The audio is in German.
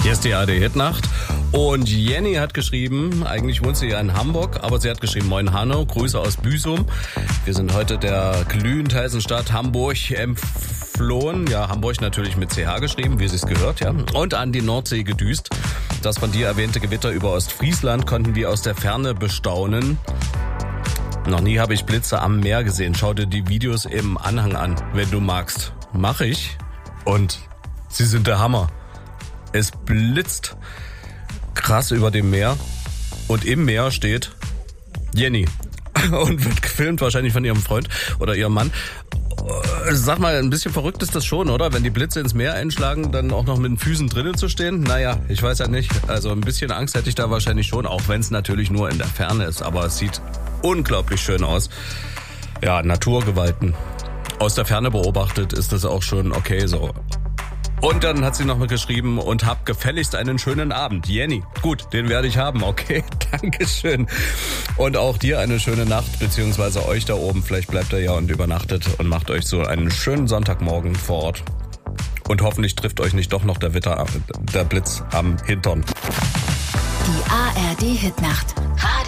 Hier ist die ARD-Hitnacht und Jenny hat geschrieben, eigentlich wohnt sie ja in Hamburg, aber sie hat geschrieben, moin Hanno, Grüße aus Büsum. Wir sind heute der glühend heißen Stadt Hamburg entflohen. Ja, Hamburg natürlich mit CH geschrieben, wie sie es gehört, ja. Und an die Nordsee gedüst. Das von dir erwähnte Gewitter über Ostfriesland konnten wir aus der Ferne bestaunen. Noch nie habe ich Blitze am Meer gesehen. Schau dir die Videos im Anhang an, wenn du magst. Mach ich. Und sie sind der Hammer. Es blitzt krass über dem Meer und im Meer steht Jenny und wird gefilmt wahrscheinlich von ihrem Freund oder ihrem Mann. Sag mal, ein bisschen verrückt ist das schon, oder? Wenn die Blitze ins Meer einschlagen, dann auch noch mit den Füßen drinnen zu stehen? Naja, ich weiß ja nicht. Also ein bisschen Angst hätte ich da wahrscheinlich schon, auch wenn es natürlich nur in der Ferne ist. Aber es sieht unglaublich schön aus. Ja, Naturgewalten. Aus der Ferne beobachtet ist das auch schon okay so. Und dann hat sie noch mal geschrieben, und hab gefälligst einen schönen Abend. Jenny, gut, den werde ich haben, okay, Dankeschön. Und auch dir eine schöne Nacht, beziehungsweise euch da oben. Vielleicht bleibt ihr ja und übernachtet und macht euch so einen schönen Sonntagmorgen vor Ort. Und hoffentlich trifft euch nicht doch noch der Blitz am Hintern. Die ARD-Hitnacht.